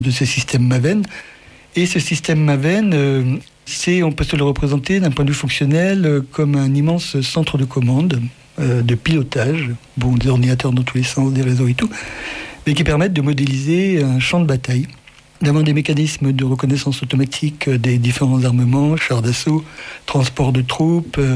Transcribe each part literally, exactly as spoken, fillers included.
de ce système Maven. Et ce système Maven, euh, c'est, on peut se le représenter d'un point de vue fonctionnel euh, comme un immense centre de commande, euh, de pilotage, bon, des ordinateurs dans tous les sens, des réseaux et tout, mais qui permettent de modéliser un champ de bataille, d'avoir des mécanismes de reconnaissance automatique des différents armements, chars d'assaut, transport de troupes, euh,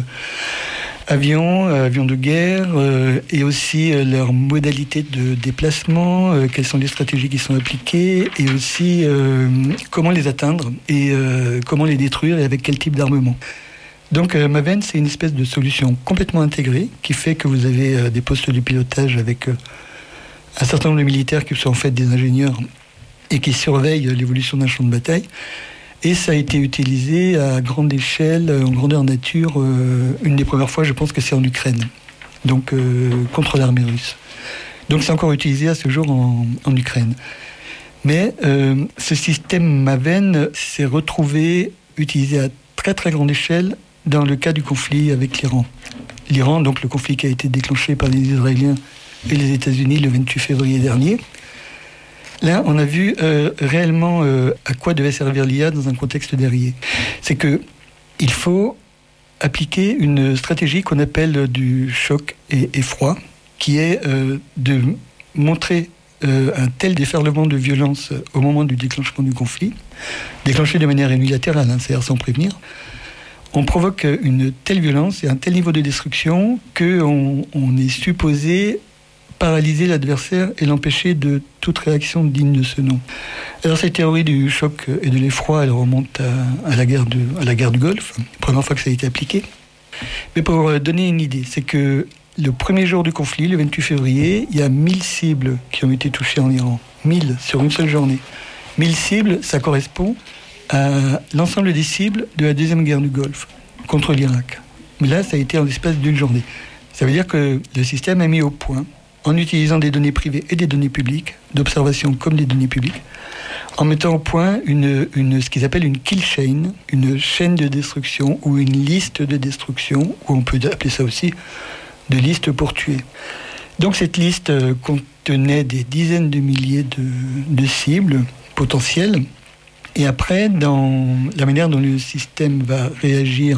avions, euh, avions de guerre, euh, et aussi euh, leurs modalités de déplacement, euh, quelles sont les stratégies qui sont appliquées, et aussi euh, comment les atteindre, et euh, comment les détruire, et avec quel type d'armement. Donc euh, Maven, c'est une espèce de solution complètement intégrée, qui fait que vous avez euh, des postes de pilotage avec euh, un certain nombre de militaires qui sont en fait des ingénieurs, et qui surveillent l'évolution d'un champ de bataille. Et ça a été utilisé à grande échelle, en grandeur nature. Euh, une des premières fois, je pense que c'est en Ukraine, donc euh, contre l'armée russe. Donc c'est encore utilisé à ce jour en, en Ukraine. Mais euh, ce système Maven s'est retrouvé utilisé à très très grande échelle dans le cas du conflit avec l'Iran. L'Iran, donc le conflit qui a été déclenché par les Israéliens et les États-Unis le vingt-huit février dernier. Là, on a vu euh, réellement euh, à quoi devait servir l'I A dans un contexte guerrier. C'est que il faut appliquer une stratégie qu'on appelle du choc et effroi, qui est euh, de montrer euh, un tel déferlement de violence au moment du déclenchement du conflit, déclenché de manière unilatérale, hein, c'est-à-dire sans prévenir. On provoque une telle violence et un tel niveau de destruction qu'on on est supposé paralyser l'adversaire et l'empêcher de toute réaction digne de ce nom. Alors cette théorie du choc et de l'effroi, elle remonte à, à, la, guerre de, à la guerre du Golfe, première fois que ça a été appliqué. Mais pour donner une idée, c'est que le premier jour du conflit, le vingt-huit février, il y a mille cibles qui ont été touchées en Iran. mille sur une seule journée. mille cibles, ça correspond à l'ensemble des cibles de la deuxième guerre du Golfe contre l'Irak. Mais là, ça a été en l'espace d'une journée. Ça veut dire que le système a mis au point, en utilisant des données privées et des données publiques, d'observation comme des données publiques, en mettant au point une, une, ce qu'ils appellent une kill chain, une chaîne de destruction ou une liste de destruction, ou on peut appeler ça aussi de liste pour tuer. Donc cette liste contenait des dizaines de milliers de, de cibles potentielles, et après, dans la manière dont le système va réagir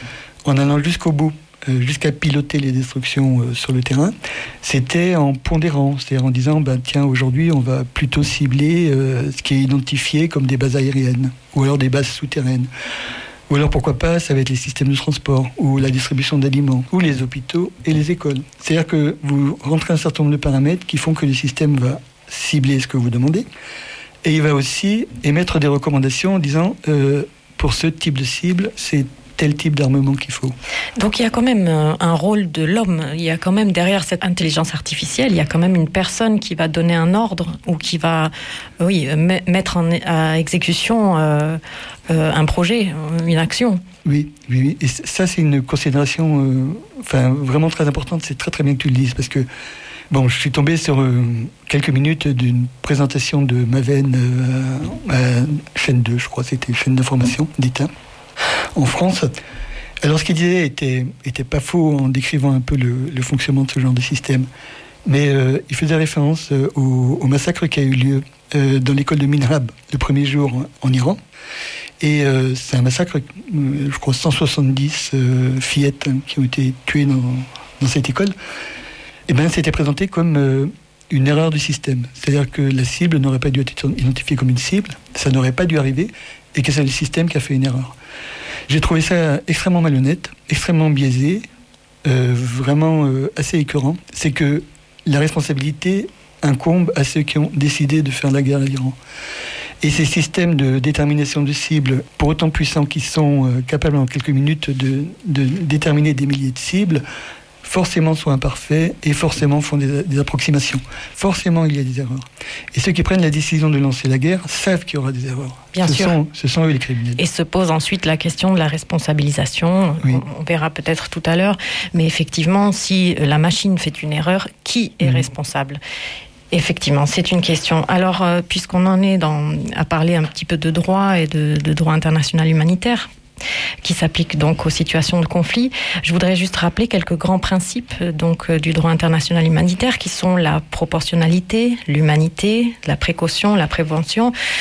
en allant jusqu'au bout, jusqu'à piloter les destructions sur le terrain, c'était en pondérant, c'est-à-dire en disant, ben, tiens, aujourd'hui, on va plutôt cibler euh, ce qui est identifié comme des bases aériennes, ou alors des bases souterraines, ou alors, pourquoi pas, ça va être les systèmes de transport, ou la distribution d'aliments, ou les hôpitaux et les écoles. C'est-à-dire que vous rentrez un certain nombre de paramètres qui font que le système va cibler ce que vous demandez, et il va aussi émettre des recommandations en disant, euh, pour ce type de cible, c'est tel type d'armement qu'il faut. Donc il y a quand même un rôle de l'homme, il y a quand même derrière cette intelligence artificielle, il y a quand même une personne qui va donner un ordre ou qui va oui, mettre en à exécution euh, euh, un projet, une action. Oui, oui, oui. Et ça c'est une considération euh, enfin, vraiment très importante, c'est très très bien que tu le dises, parce que bon, je suis tombé sur euh, quelques minutes d'une présentation de Maven euh, à chaîne deux, je crois, c'était chaîne d'information d'État en France. Alors ce qu'il disait était, était pas faux en décrivant un peu le, le fonctionnement de ce genre de système, mais euh, il faisait référence euh, au, au massacre qui a eu lieu euh, dans l'école de Minhab le premier jour en Iran, et euh, c'est un massacre, euh, je crois cent soixante-dix euh, fillettes hein, qui ont été tuées dans, dans cette école. Et bien c'était présenté comme euh, une erreur du système, c'est-à-dire que la cible n'aurait pas dû être identifiée comme une cible, ça n'aurait pas dû arriver, et que c'est le système qui a fait une erreur. J'ai trouvé ça extrêmement malhonnête, extrêmement biaisé, euh, vraiment euh, assez écœurant. C'est que la responsabilité incombe à ceux qui ont décidé de faire la guerre à l'Iran. Et ces systèmes de détermination de cibles, pour autant puissants qu'ils sont euh, capables en quelques minutes de, de déterminer des milliers de cibles, forcément sont imparfaits et forcément font des, des approximations. Forcément, il y a des erreurs. Et ceux qui prennent la décision de lancer la guerre savent qu'il y aura des erreurs. Bien ce sûr. Sont, ce sont eux les criminels. Et se pose ensuite la question de la responsabilisation. Oui. On, on verra peut-être tout à l'heure. Mais effectivement, si la machine fait une erreur, qui est mmh. responsable ? Effectivement, c'est une question. Alors, euh, puisqu'on en est dans, à parler un petit peu de droit et de, de droit international humanitaire, qui s'applique donc aux situations de conflit. Je voudrais juste rappeler quelques grands principes donc du droit international humanitaire qui sont la proportionnalité, l'humanité, la précaution, la prévention.